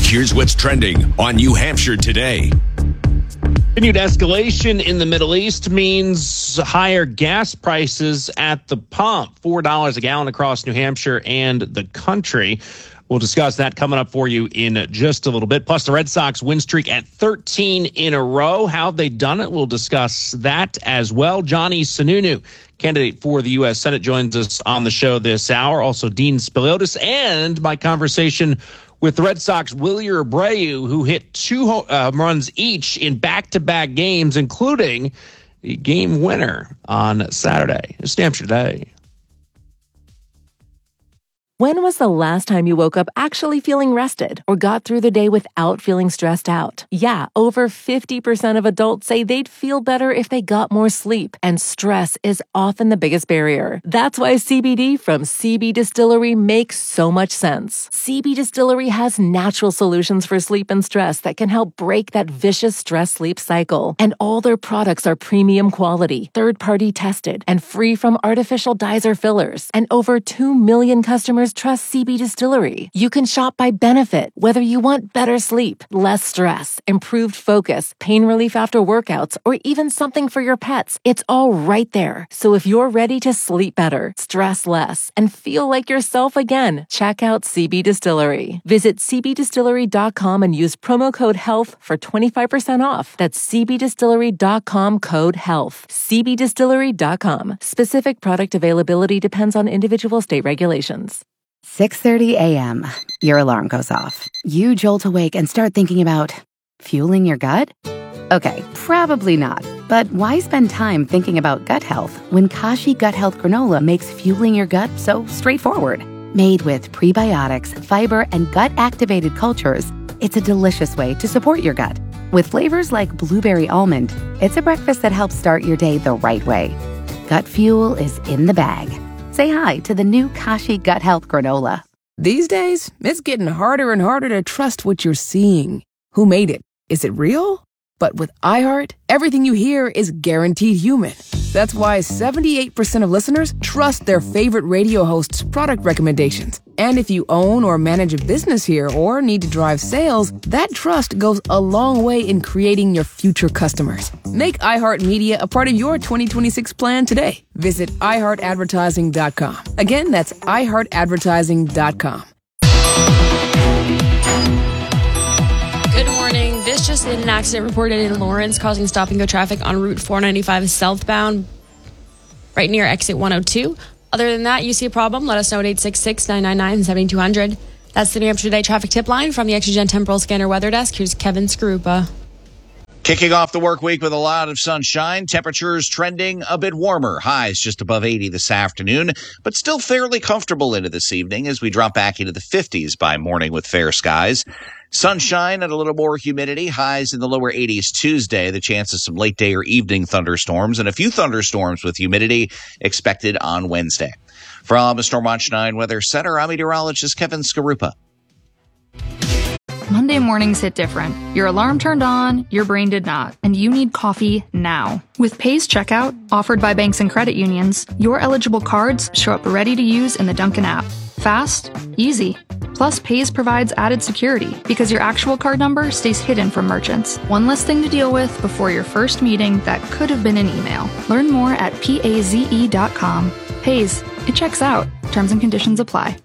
Here's what's trending on New Hampshire today. Continued escalation in the Middle East means higher gas prices at the pump, $4 a gallon across New Hampshire and the country. We'll discuss that coming up for you in just a little bit. Plus, the Red Sox win streak at 13 in a row. How have they done it? We'll discuss that as well. Johnny Sununu, candidate for the U.S. Senate, joins us on the show this hour. Also, Dean Spiliotis, and my conversation with the Red Sox, Wilyer Abreu, who hit two runs each in back-to-back games, including the game winner on Saturday. It's New Hampshire Today. When was the last time you woke up actually feeling rested or got through the day without feeling stressed out? Yeah, over 50% of adults say they'd feel better if they got more sleep, and stress is often the biggest barrier. That's why CBD from CB Distillery makes so much sense. CB Distillery has natural solutions for sleep and stress that can help break that vicious stress-sleep cycle. And all their products are premium quality, third-party tested, and free from artificial dyes or fillers. And over 2 million customers trust CB Distillery. You can shop by benefit, whether you want better sleep, less stress, improved focus, pain relief after workouts, or even something for your pets. It's all right there. So if you're ready to sleep better, stress less, and feel like yourself again, check out CB Distillery. Visit cbdistillery.com and use promo code HEALTH for 25% off. That's cbdistillery.com, code HEALTH. cbdistillery.com. Specific product availability depends on individual state regulations. 6:30 a.m. Your alarm goes off. You jolt awake and start thinking about fueling your gut? Okay, probably not. But why spend time thinking about gut health when Kashi Gut Health Granola makes fueling your gut so straightforward? Made with prebiotics, fiber, and gut-activated cultures, it's a delicious way to support your gut. With flavors like blueberry almond, it's a breakfast that helps start your day the right way. Gut fuel is in the bag. Say hi to the new Kashi Gut Health Granola. These days, it's getting harder and harder to trust what you're seeing. Who made it? Is it real? But with iHeart, everything you hear is guaranteed human. That's why 78% of listeners trust their favorite radio host's product recommendations. And if you own or manage a business here or need to drive sales, that trust goes a long way in creating your future customers. Make iHeartMedia a part of your 2026 plan today. Visit iHeartAdvertising.com. Again, that's iHeartAdvertising.com. Good morning. This just in: an accident reported in Lawrence causing stop-and-go traffic on Route 495 southbound right near exit 102. Other than that, you see a problem, let us know at 866-999-7200. That's the New Hampshire Today traffic tip line from the Exogen Temporal Scanner Weather Desk. Here's Kevin Skarupa. Kicking off the work week with a lot of sunshine, temperatures trending a bit warmer. Highs just above 80 this afternoon, but still fairly comfortable into this evening as we drop back into the 50s by morning with fair skies. Sunshine and a little more humidity. Highs in the lower 80s Tuesday. The chance of some late day or evening thunderstorms and a few thunderstorms with humidity expected on Wednesday. From the Stormwatch 9 Weather Center, I'm meteorologist Kevin Skarupa. Monday mornings hit different. Your alarm turned on, your brain did not, and you need coffee now. With Pays Checkout, offered by banks and credit unions, your eligible cards show up ready to use in the Dunkin' app. Fast, easy. Plus, Pays provides added security because your actual card number stays hidden from merchants. One less thing to deal with before your first meeting that could have been an email. Learn more at paze.com. Pays, it checks out. Terms and conditions apply.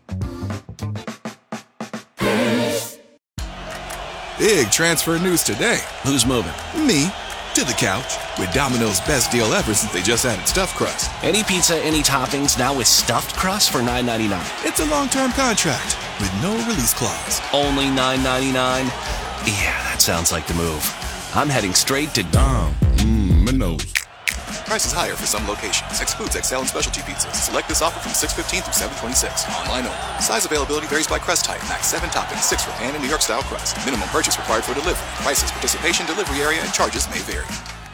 Big transfer news today. Who's moving? Me. To the couch. With Domino's best deal ever since they just added stuffed crust. Any pizza, any toppings, now with stuffed crust for $9.99. It's a long-term contract with no release clause. Only $9.99? Yeah, that sounds like the move. I'm heading straight to Domino's. Price is higher for some locations. Excludes XL and specialty pizzas. Select this offer from 6/15 through 7/26. Online only. Size availability varies by crust type. Max 7 toppings, 6 for pan and New York style crust. Minimum purchase required for delivery. Prices, participation, delivery area, and charges may vary.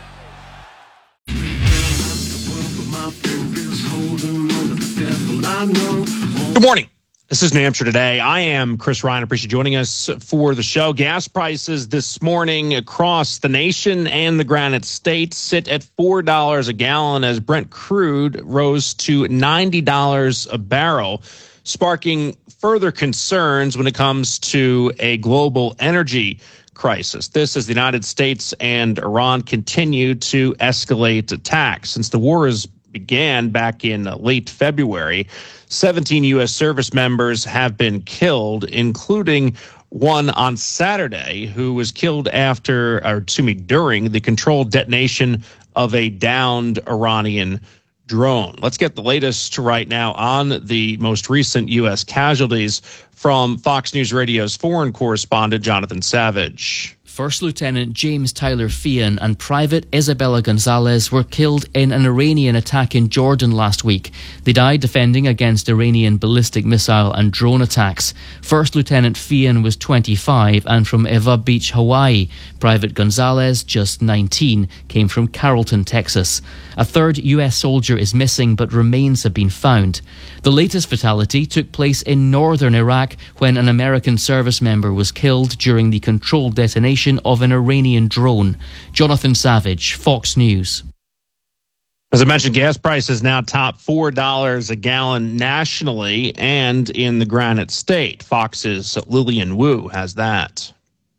Good morning. This is New Hampshire Today. I am Chris Ryan. I appreciate you joining us for the show. Gas prices this morning across the nation and the Granite State sit at $4 a gallon as Brent crude rose to $90 a barrel. sparking further concerns when it comes to a global energy crisis. This as the United States and Iran continue to escalate attacks. Since the war began back in late February, 17 U.S. service members have been killed, including one on Saturday who was killed during the controlled detonation of a downed Iranian drone. Let's get the latest right now on the most recent U.S. casualties from Fox News Radio's foreign correspondent, Jonathan Savage. First Lieutenant James Tyler Fian and Private Isabella Gonzalez were killed in an Iranian attack in Jordan last week. They died defending against Iranian ballistic missile and drone attacks. First Lieutenant Fian was 25 and from Eva Beach, Hawaii. Private Gonzalez, just 19, came from Carrollton, Texas. A third U.S. soldier is missing, but remains have been found. The latest fatality took place in northern Iraq when an American service member was killed during the controlled detonation of an Iranian drone. Jonathan Savage, Fox News. As I mentioned, gas prices now top $4 a gallon nationally and in the Granite State. Fox's Lillian Wu has that.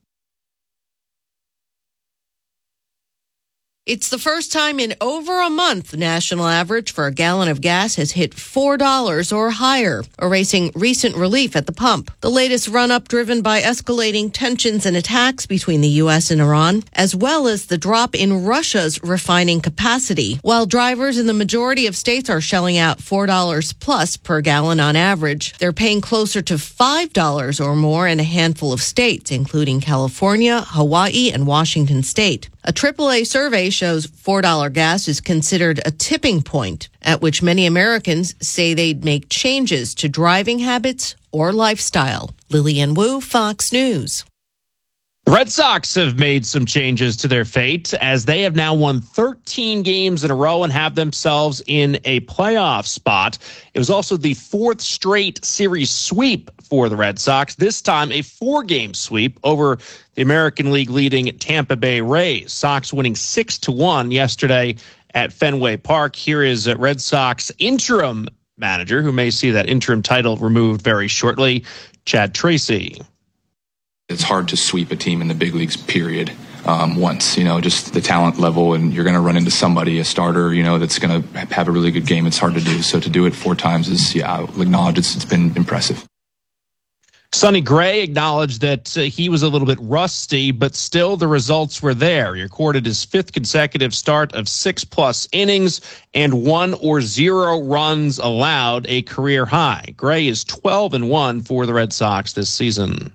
It's the first time in over a month the national average for a gallon of gas has hit $4 or higher, erasing recent relief at the pump. The latest run-up driven by escalating tensions and attacks between the U.S. and Iran, as well as the drop in Russia's refining capacity. While drivers in the majority of states are shelling out $4 plus per gallon on average, they're paying closer to $5 or more in a handful of states, including California, Hawaii, and Washington State. A AAA survey shows $4 gas is considered a tipping point at which many Americans say they'd make changes to driving habits or lifestyle. Lillian Wu, Fox News. The Red Sox have made some changes to their fate as they have now won 13 games in a row and have themselves in a playoff spot. It was also the fourth straight series sweep for the Red Sox, this time a 4-game sweep over the American League leading Tampa Bay Rays. Sox winning 6-1 yesterday at Fenway Park. Here is Red Sox interim manager, who may see that interim title removed very shortly, Chad Tracy. It's hard to sweep a team in the big leagues, period. Once, just the talent level, and you're going to run into somebody, a starter, that's going to have a really good game. It's hard to do. So to do it 4 times is, I'll acknowledge it's been impressive. Sonny Gray acknowledged that he was a little bit rusty, but still the results were there. He recorded his 5th consecutive start of 6+ innings and 1 or 0 runs allowed, a career high. Gray is 12-1 for the Red Sox this season.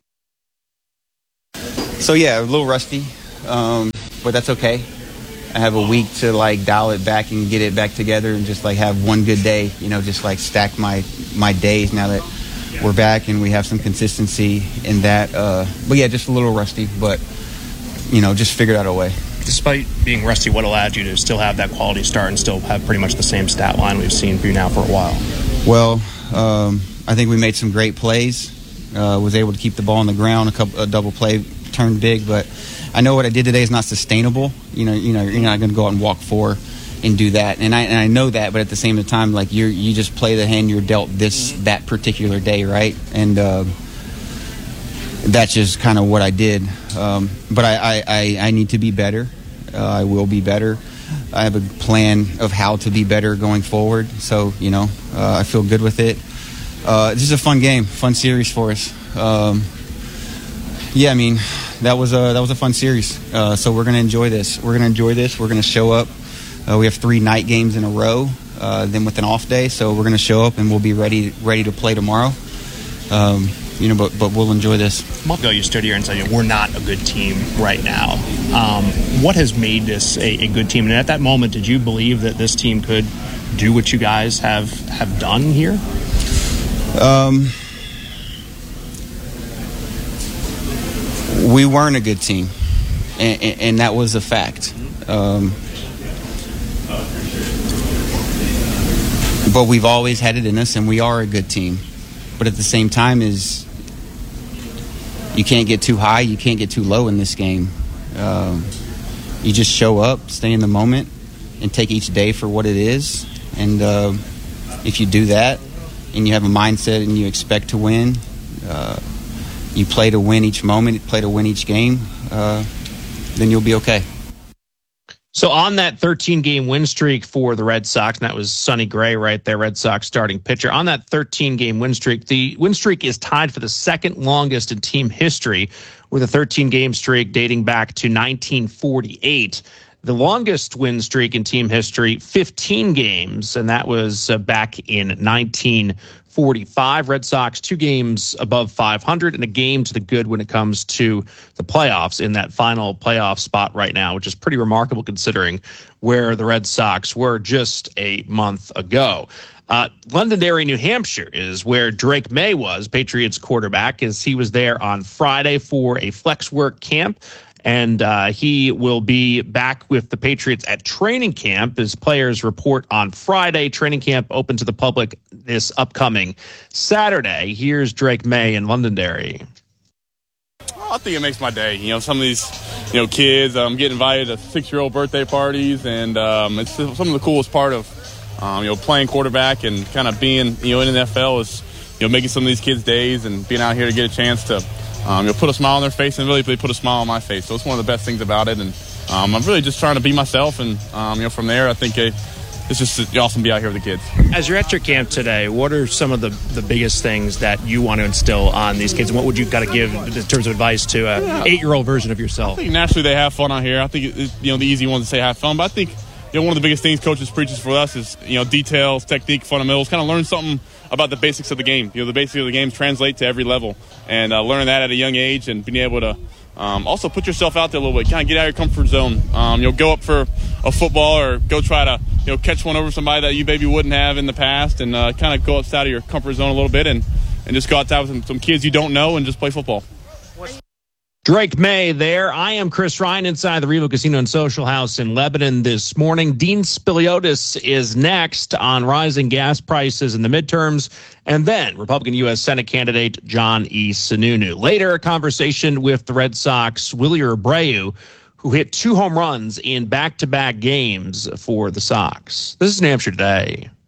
So yeah, a little rusty, but that's okay. I have a week to dial it back and get it back together and just have one good day, just stack my days now that we're back and we have some consistency in that. But yeah, just a little rusty, but just figured out a way. Despite being rusty, what allowed you to still have that quality start and still have pretty much the same stat line we've seen for you now for a while? Well, I think we made some great plays. Was able to keep the ball on the ground, a double play turned big, but I know what I did today is not sustainable. You're not going to go out and walk 4 and do that, and I know that, but at the same time, you just play the hand you're dealt that particular day, right? And that's just kind of what I did. But I need to be better. I will be better. I have a plan of how to be better going forward. So I feel good with it. This is a fun game, fun series for us. Yeah, I mean, that was a fun series. So we're going to enjoy this. We're going to show up. We have 3 night games in a row, then with an off day. So we're going to show up and we'll be ready to play tomorrow. But we'll enjoy this. A month ago, you stood here and said, we're not a good team right now. What has made this a good team? And at that moment, did you believe that this team could do what you guys have done here? We weren't a good team, and that was a fact. But we've always had it in us, and we are a good team. But at the same time, you can't get too high, you can't get too low in this game. You just show up, stay in the moment, and take each day for what it is. And if you do that, and you have a mindset and you expect to win, you play to win each moment, play to win each game, then you'll be okay. So on that 13-game win streak for the Red Sox, and that was Sonny Gray right there, Red Sox starting pitcher. On that 13-game win streak, the win streak is tied for the second longest in team history, with a 13-game streak dating back to 1948. The longest win streak in team history, 15 games, and that was back in 1945. Red Sox 2 games above 500 and a game to the good when it comes to the playoffs in that final playoff spot right now, which is pretty remarkable considering where the Red Sox were just a month ago. Londonderry, New Hampshire is where Drake May was, Patriots quarterback, as he was there on Friday for a flex work camp. And he will be back with the Patriots at training camp as players report on Friday. Training camp open to the public this upcoming Saturday. Here's Drake May in Londonderry. I think it makes my day. Some of these, kids get invited to 6-year-old birthday parties, and it's some of the coolest part of, playing quarterback and kind of being, in the NFL is, making some of these kids' days and being out here to get a chance to, put a smile on their face and really put a smile on my face. So it's one of the best things about it. And I'm really just trying to be myself. And, from there, I think it's just awesome to be out here with the kids. As you're at your camp today, what are some of the biggest things that you want to instill on these kids? And what would you kind of give in terms of advice to an 8-year-old version of yourself? I think naturally they have fun out here. I think, the easy ones to say have fun. But I think, one of the biggest things coaches preaches for us is, details, technique, fundamentals, kind of learn something about the basics of the game. The basics of the game translate to every level. And learning that at a young age and being able to also put yourself out there a little bit, kind of get out of your comfort zone. Go up for a football or go try to, catch one over somebody that you maybe wouldn't have in the past, and kind of go outside of your comfort zone a little bit and just go outside with some kids you don't know and just play football. Drake May there. I am Chris Ryan inside the Revo Casino and Social House in Lebanon this morning. Dean Spiliotis is next on rising gas prices in the midterms. And then Republican U.S. Senate candidate John E. Sununu. Later, a conversation with the Red Sox, Willie Abreu, who hit 2 home runs in back-to-back games for the Sox. This is New Hampshire Today.